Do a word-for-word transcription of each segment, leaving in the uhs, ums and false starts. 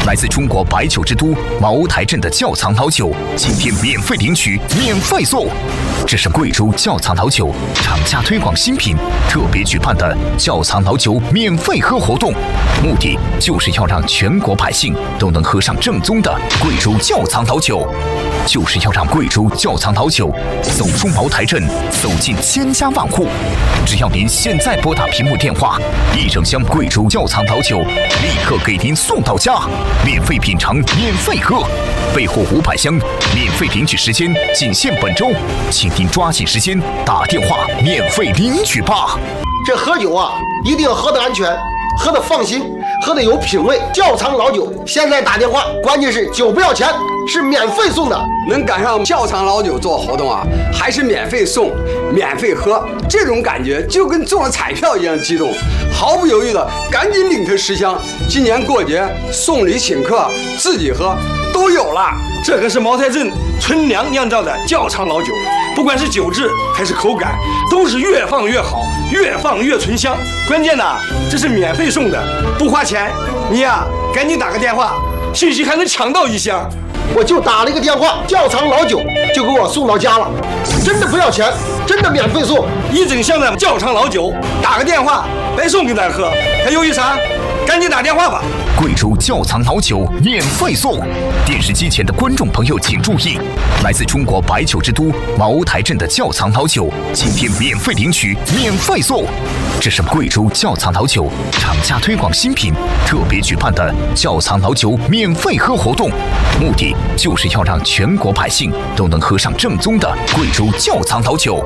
来自中国白酒之都茅台镇的窖藏老酒，今天免费领取，免费送。这是贵州窖藏老酒厂家推广新品特别举办的窖藏老酒免费喝活动，目的就是要让全国百姓都能喝上正宗的贵州窖藏老酒，就是要让贵州窖藏老酒走出茅台镇，走进千家万户。只要您现在拨打屏幕电话，一整箱贵州窖藏老酒立刻给您送到家，免费品尝，免费喝，备货五百箱，免费领取时间仅限本周，请您抓紧时间打电话免费领取吧。 这喝酒啊，一定要喝得安全，喝得放心，喝得有品味。窖藏老酒，现在打电话，关键是酒不要钱，是免费送的。 能赶上窖藏老酒做活动啊，还是免费送、免费喝，这种感觉就跟中了彩票一样激动，毫不犹豫的赶紧领它十箱。今年过节送礼请客、自己喝都有了。 这可是茅台镇纯粮酿造的窖藏老酒，不管是酒质还是口感，都是越放越好，越放越醇香。关键呢，这是免费送的，不花钱。你呀、啊，赶紧打个电话，兴许还能抢到一箱。 我就打了一个电话，窖藏老酒就给我送到家了，真的不要钱，真的免费送一整箱的窖藏老酒，打个电话白送给咱喝，还犹豫啥？赶紧打电话吧！ 贵州窖藏老酒免费送，电视机前的观众朋友请注意，来自中国白酒之都茅台镇的窖藏老酒，今天免费领取，免费送。这是贵州窖藏老酒厂家推广新品特别举办的窖藏老酒免费喝活动，目的就是要让全国百姓都能喝上正宗的贵州窖藏老酒。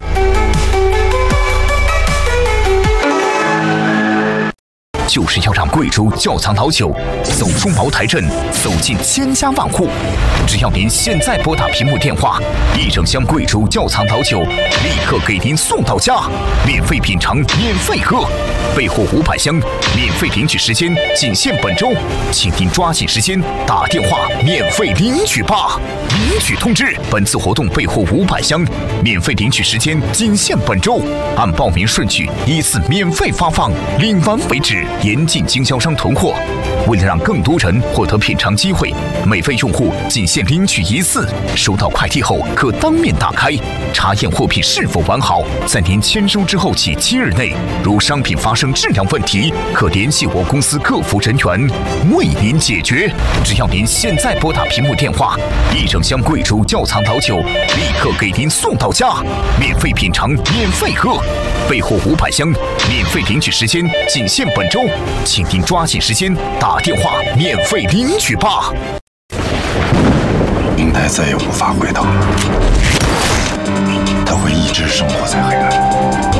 就是要让贵州窖藏老酒走出茅台镇，走进千家万户。只要您现在拨打屏幕电话，一整箱贵州窖藏老酒立刻给您送到家，免费品尝，免费喝，备货五百箱，免费领取时间仅限本周，请您抓紧时间打电话免费领取吧。领取通知：本次活动备货五百箱，免费领取时间仅限本周，按报名顺序依次免费发放，领完为止。严禁经销商囤货。为了让更多人获得品尝机会，每位用户仅限领取一次。收到快递后可当面打开，查验货品是否完好。在您签收之后起七日内，如商品发生质量问题，可联系我公司客服人员为您解决。只要您现在拨打屏幕电话，一整箱贵州窖藏老酒立刻给您送到家，免费品尝，免费喝，备货五百箱，免费领取时间仅限本周，请您抓紧时间打电话免费领取吧。 明台再也无法回头，他会一直生活在黑暗。